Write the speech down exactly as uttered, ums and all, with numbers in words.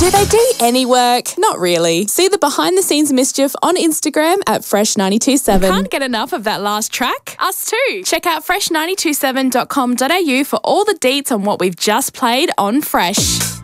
Do they do any work? Not really. See the behind the scenes mischief on Instagram at Fresh nine two seven. Can't get enough of that last track? Us too. Check out fresh nine two seven dot com dot a u for all the deets on what we've just played on Fresh.